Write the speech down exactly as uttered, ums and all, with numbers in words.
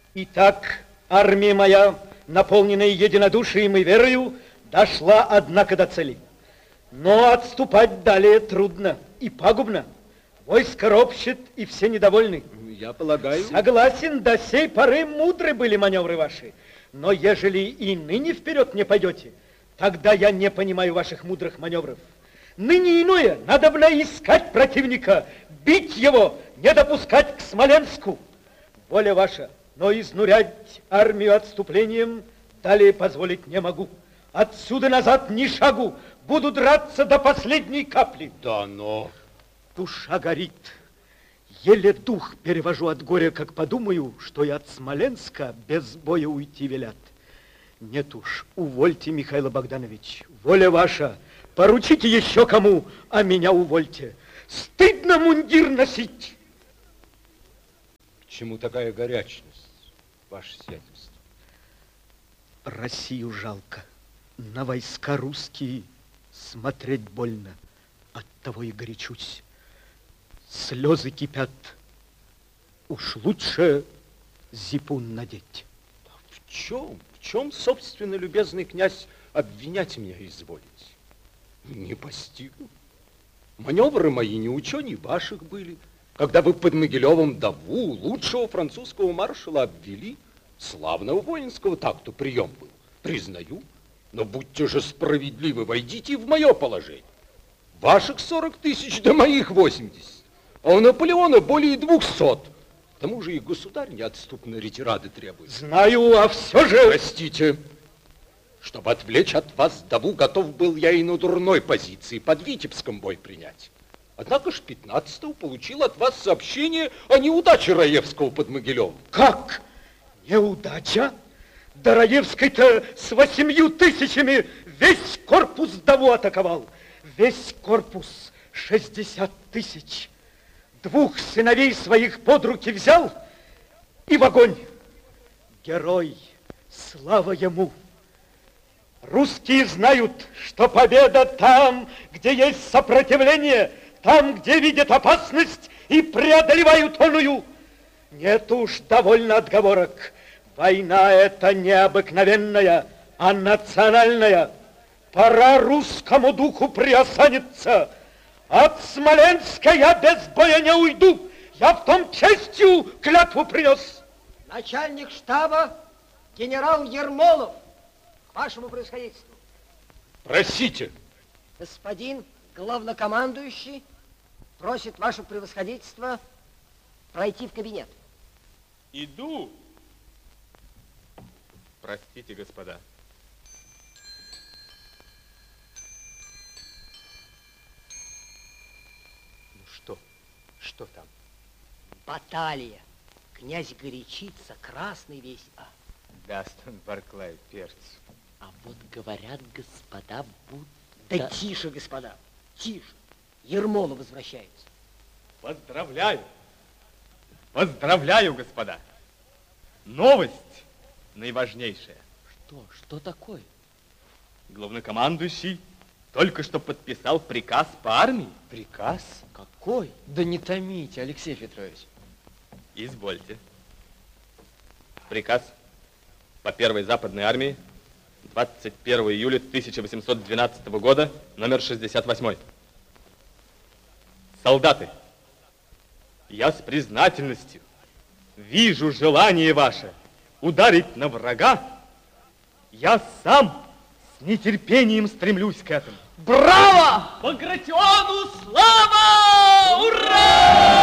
Итак, армия моя, наполненная единодушием и верою, дошла, однако, до цели. Но отступать далее трудно и пагубно. Войско ропщет, и все недовольны. Я полагаю... Согласен, до сей поры мудры были маневры ваши. Но ежели и ныне вперед не пойдете, тогда я не понимаю ваших мудрых маневров. Ныне иное, надобно искать противника, бить его, не допускать к Смоленску. Воля ваша, но изнурять армию отступлением далее позволить не могу. Отсюда назад ни шагу, буду драться до последней капли. Да, но... Душа горит. Еле дух перевожу от горя, как подумаю, что и от Смоленска без боя уйти велят. Нет уж, увольте, Михаил Богданович, воля ваша. Поручите еще кому, а меня увольте. Стыдно мундир носить. К чему такая горячность, ваше сиятельство? Россию жалко. На войска русские смотреть больно. Оттого и горячусь. Слезы кипят. Уж лучше зипун надеть. В чем, в чем, собственно, любезный князь, обвинять меня изволить? Не постигну. Маневры мои не учений ваших были. Когда вы под Могилевым Даву, лучшего французского маршала, обвели, славного воинского такту прием был. Признаю. Но будьте же справедливы, войдите в мое положение. Ваших сорок тысяч, да моих восемьдесят. А у Наполеона более двухсот. К тому же и государь неотступно ретирады требует. Знаю, а все же... Простите. Чтобы отвлечь от вас Даву, готов был я и на дурной позиции под Витебском бой принять. Однако ж пятнадцатого получил от вас сообщение о неудаче Раевского под Могилевым. Как? Неудача? Да Раевский-то с восемью тысячами весь корпус Даву атаковал. Весь корпус шестьдесят тысяч. Двух сыновей своих под руки взял и в огонь. Герой, слава ему. Русские знают, что победа там, где есть сопротивление, там, где видят опасность и преодолевают оную. Нет уж, довольно отговорок. Война эта не обыкновенная, а национальная. Пора русскому духу приосаниться. От Смоленска я без боя не уйду. Я в том честью клятву принес. Начальник штаба генерал Ермолов. К вашему превосходительству. Просите. Господин главнокомандующий просит ваше превосходительство пройти в кабинет. Иду. Простите, господа. Ну что? Что там? Баталия. Князь горячится, красный весь. А. Даст он Барклаю перцу. А вот говорят, господа, будто... Да тише, господа, тише. Ермолов возвращается. Поздравляю. Поздравляю, господа. Новость наиважнейшая. Что? Что такое? Главнокомандующий только что подписал приказ по армии. Приказ? Какой? Да не томите, Алексей Петрович. Извольте. Приказ по первой западной армии двадцать первого июля тысяча восемьсот двенадцатого года, номер шестьдесят восемь. Солдаты, я с признательностью вижу желание ваше ударить на врага. Я сам с нетерпением стремлюсь к этому. Браво! Багратиону слава!